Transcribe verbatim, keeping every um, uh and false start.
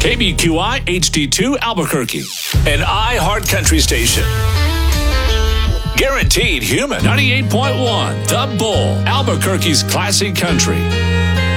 K B Q I H D two Albuquerque, an iHeart Country station. Guaranteed Human ninety-eight point one, The Bull, Albuquerque's classic country.